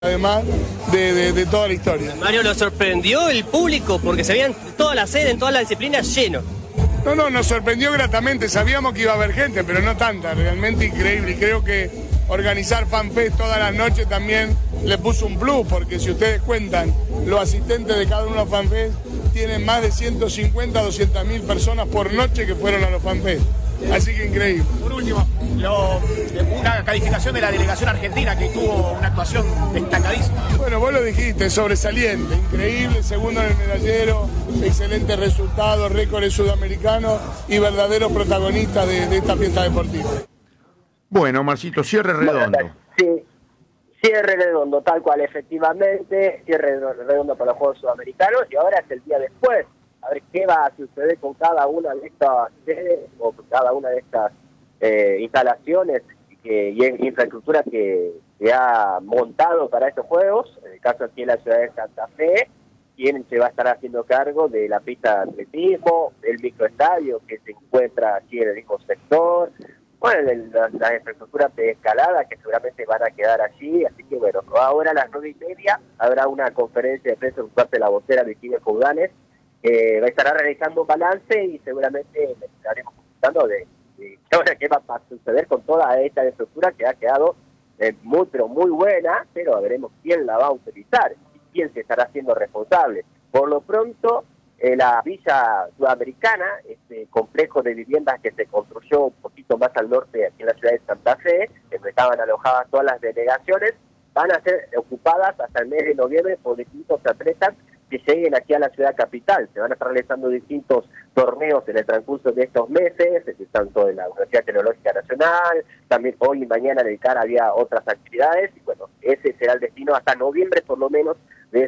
además de toda la historia. Mario, ¿lo sorprendió el público? Porque se veían toda la sede, en todas las disciplinas lleno. No, nos sorprendió gratamente, sabíamos que iba a haber gente, pero no tanta, realmente increíble. Y creo que organizar FanFest todas las noches también le puso un plus, porque si ustedes cuentan, los asistentes de cada uno de los FanFest tienen más de 150 a 200 mil personas por noche que fueron a los FanFest. Así que increíble. Por último, una calificación de la delegación argentina que tuvo una actuación destacadísima. Bueno, vos lo dijiste, sobresaliente, increíble, segundo en el medallero, excelente resultado, récords sudamericanos y verdaderos protagonistas de esta fiesta deportiva. Bueno, Marcito, cierre redondo. Sí, cierre redondo, tal cual, efectivamente, cierre redondo para los Juegos Sudamericanos y ahora es el día después. A ver qué va a suceder con cada una de estas sedes o con cada una de estas instalaciones y infraestructura que se ha montado para estos Juegos. En el caso aquí en la ciudad de Santa Fe, quien se va a estar haciendo cargo de la pista de atletismo, del microestadio que se encuentra aquí en el mismo sector, bueno, las infraestructuras de escalada que seguramente van a quedar allí, así que bueno, ahora a las 9:30 habrá una conferencia de prensa por parte de la vocera Virginia Coudanes, estará realizando un balance y seguramente estaremos comentando de qué va a suceder con toda esta estructura que ha quedado muy pero muy buena, pero veremos quién la va a utilizar y quién se estará haciendo responsable. Por lo pronto, la Villa Sudamericana, este complejo de viviendas que se construyó un poquito más al norte, aquí en la ciudad de Santa Fe, donde estaban alojadas todas las delegaciones, van a ser ocupadas hasta el mes de noviembre por distintos atletas que lleguen aquí a la ciudad capital. Se van a estar realizando distintos torneos en el transcurso de estos meses, tanto en la Universidad Tecnológica Nacional, también hoy y mañana en el CAR había otras actividades, y bueno, ese será el destino hasta noviembre por lo menos de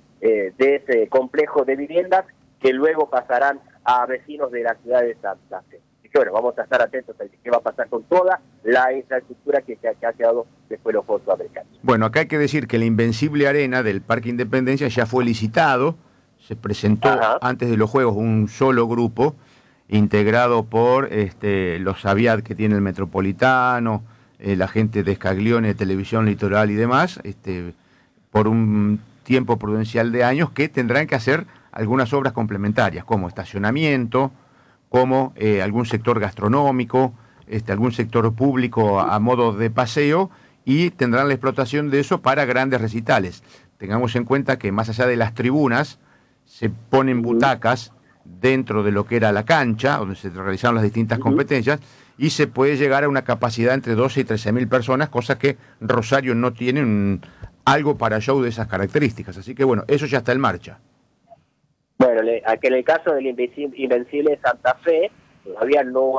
ese complejo de viviendas que luego pasarán a vecinos de la ciudad de Santa Fe. Así que bueno, vamos a estar atentos a qué va a pasar con toda la infraestructura que ha quedado después de los Juegos Sudamericanos. Bueno, acá hay que decir que la Invencible Arena del Parque Independencia ya fue licitado, se presentó antes de los Juegos un solo grupo integrado por los Aviad que tiene el Metropolitano, la gente de Scaglione, Televisión Litoral y demás, por un tiempo prudencial de años que tendrán que hacer algunas obras complementarias, como estacionamiento, como algún sector gastronómico, algún sector público a modo de paseo, y tendrán la explotación de eso para grandes recitales. Tengamos en cuenta que más allá de las tribunas, se ponen butacas dentro de lo que era la cancha, donde se realizaron las distintas competencias, y se puede llegar a una capacidad entre 12 y 13 mil personas, cosa que Rosario no tiene algo para show de esas características. Así que bueno, eso ya está en marcha. Bueno, aquí en el caso del Invencible Santa Fe, todavía no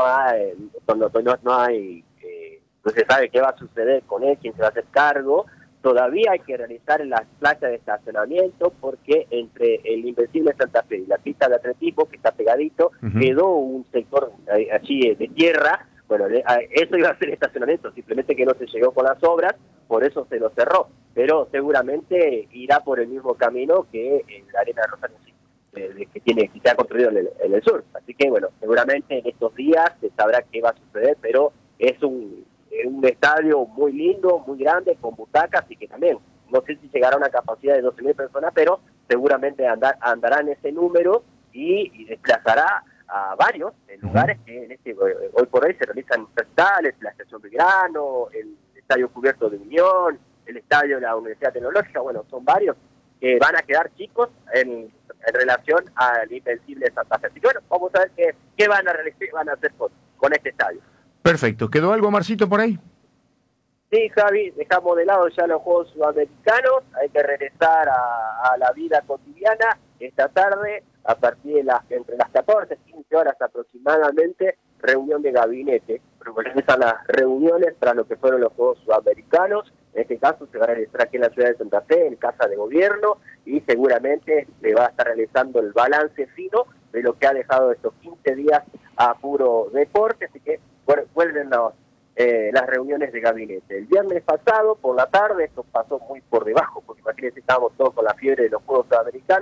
se sabe qué va a suceder con él, quién se va a hacer cargo. Todavía hay que realizar las plazas de estacionamiento porque entre el Invencible Santa Fe y la pista de atletismo, que está pegadito, quedó un sector allí de tierra. Bueno, eso iba a ser estacionamiento, simplemente que no se llegó con las obras, por eso se lo cerró. Pero seguramente irá por el mismo camino que en la Arena de Rosario que se ha construido en el sur. Así que bueno, seguramente en estos días se sabrá qué va a suceder, pero es un estadio muy lindo, muy grande, con butacas, y que también, no sé si llegará a una capacidad de 12.000 personas, pero seguramente andará en ese número y desplazará a varios lugares que hoy por hoy se realizan recitales, la Estación Belgrano, el Estadio Cubierto de Unión, el Estadio de la Universidad Tecnológica. Bueno, son varios que van a quedar chicos en relación al Invencible Santa Fe. Así que bueno, vamos a ver qué van a hacer con este estadio. Perfecto. ¿Quedó algo, Marcito, por ahí? Sí, Javi, dejamos de lado ya los Juegos Sudamericanos, hay que regresar a la vida cotidiana esta tarde, a partir de entre las 14 y 15 horas aproximadamente, reunión de gabinete. Regresan las reuniones para lo que fueron los Juegos Sudamericanos. En este caso se va a realizar aquí en la ciudad de Santa Fe, en Casa de Gobierno, y seguramente se va a estar realizando el balance fino de lo que ha dejado estos 15 días a puro deporte. Así que vuelven las reuniones de gabinete. El viernes pasado, por la tarde, esto pasó muy por debajo, porque imagínense, estábamos todos con la fiebre de los Juegos Sudamericanos.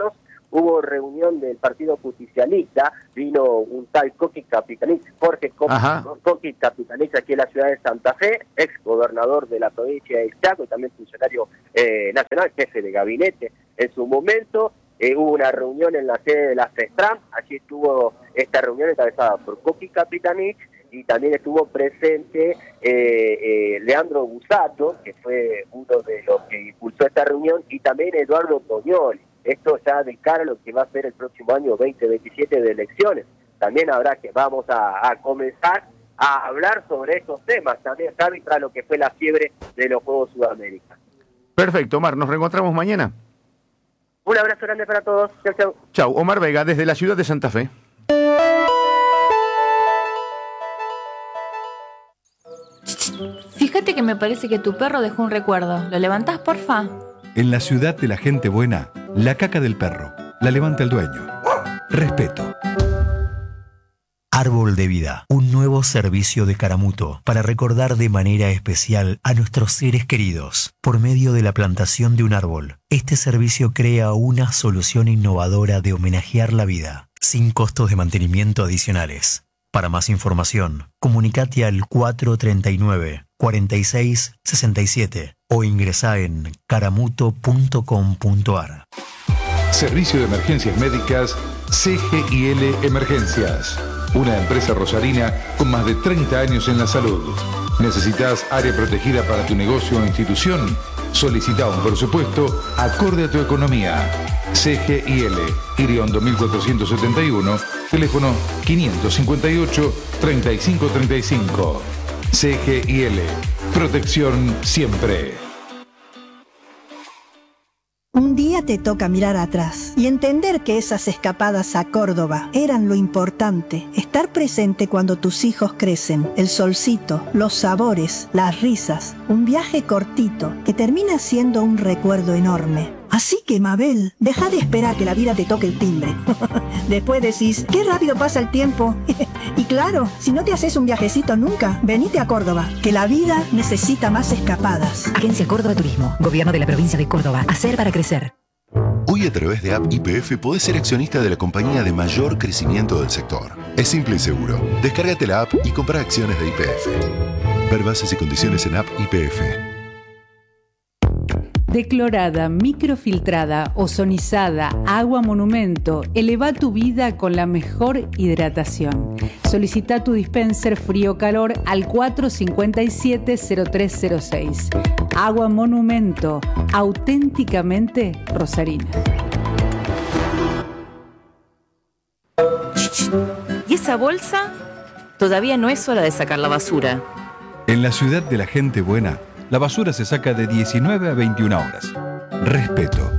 hubo reunión del Partido Justicialista, vino un tal Coqui Capitanich, Jorge Coqui Capitanich, aquí en la ciudad de Santa Fe, ex gobernador de la provincia de Chaco y también funcionario nacional, jefe de gabinete en su momento. Hubo una reunión en la sede de la FESTRAM, allí estuvo esta reunión encabezada por Coqui Capitanich, y también estuvo presente Leandro Busato, que fue uno de los que impulsó esta reunión, y también Eduardo Toñoli. Esto ya de cara a lo que va a ser el próximo año 2027 de elecciones. También vamos a comenzar a hablar sobre estos temas, también Javi, tras lo que fue la fiebre de los Juegos Sudamérica. Perfecto, Omar, nos reencontramos mañana. Un abrazo grande para todos. Chau, chau. Chau, Omar Vega, desde la ciudad de Santa Fe. Fíjate que me parece que tu perro dejó un recuerdo. ¿Lo levantás, porfa? En la ciudad de la gente buena, la caca del perro la levanta el dueño. Respeto. Árbol de Vida, un nuevo servicio de Caramuto para recordar de manera especial a nuestros seres queridos. Por medio de la plantación de un árbol, este servicio crea una solución innovadora de homenajear la vida, sin costos de mantenimiento adicionales. Para más información, comunicate al 439-4667 o ingresá en caramuto.com.ar. Servicio de Emergencias Médicas CGIL Emergencias. Una empresa rosarina con más de 30 años en la salud. ¿Necesitas área protegida para tu negocio o institución? Solicita un presupuesto acorde a tu economía. CGIL, Iriondo 1471, teléfono 558-3535. CGIL, protección siempre. Un día te toca mirar atrás y entender que esas escapadas a Córdoba eran lo importante. Estar presente cuando tus hijos crecen, el solcito, los sabores, las risas. Un viaje cortito que termina siendo un recuerdo enorme. Así que, Mabel, deja de esperar que la vida te toque el timbre. Después decís, qué rápido pasa el tiempo. Y claro, si no te haces un viajecito nunca, venite a Córdoba, que la vida necesita más escapadas. Agencia Córdoba Turismo, Gobierno de la Provincia de Córdoba. Hacer para crecer. Hoy a través de App YPF podés ser accionista de la compañía de mayor crecimiento del sector. Es simple y seguro. Descárgate la app y compra acciones de YPF. Ver bases y condiciones en App YPF. Declorada, microfiltrada, ozonizada, agua monumento, eleva tu vida con la mejor hidratación. Solicita tu dispenser frío-calor al 457-0306. Agua monumento, auténticamente rosarina. ¿Y esa bolsa? Todavía no es hora de sacar la basura. En la ciudad de la gente buena, la basura se saca de 19 a 21 horas. Respeto.